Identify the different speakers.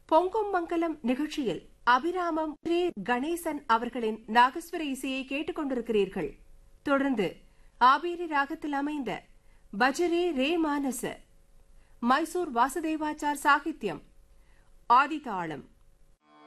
Speaker 1: பொங்கும் மங்கலம் நிகழ்ச்சியில் அபிராமம் ரே கணேசன் அவர்களின் நாகஸ்வர இசையை கேட்டுக் கொண்டிருக்கிறீர்கள். தொடர்ந்து ஆபேரி ராகத்தில் அமைந்த பஜரே ரே மானச, மைசூர் வாசுதேவாச்சார் சாகித்யம், ஆதிதாளம்.